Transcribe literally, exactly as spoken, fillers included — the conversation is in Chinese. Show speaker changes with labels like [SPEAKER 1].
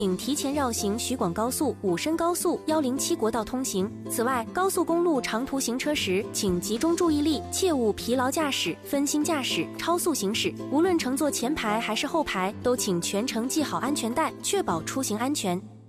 [SPEAKER 1] 请提前绕行徐广高速、武深高速、一零七国道通行。此外，高速公路长途行车时，请集中注意力，切勿疲劳驾驶、分心驾驶、超速行驶。无论乘坐前排还是后排，都请全程系好安全带，确保出行安全。